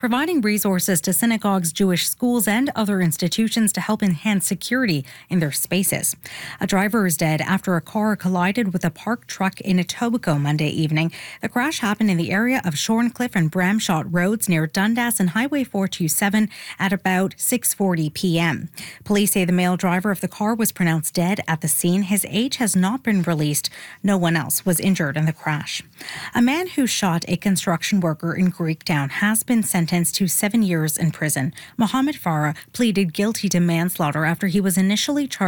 providing resources to synagogues, Jewish schools, and other institutions to help enhance security in their spaces. A driver is dead after a car collided with a parked truck in Etobicoke Monday evening. The crash happened in the area of Shorncliffe and Bramshot Roads near Dundas and Highway 427 at about 6:40 p.m. Police say the male driver of the car was pronounced dead at the scene. His age has not been released. No one else was injured in the crash. A man who shot a construction worker in Greektown has been sentenced to 7 years in prison. Mohammed Farah pleaded guilty to manslaughter after he was initially charged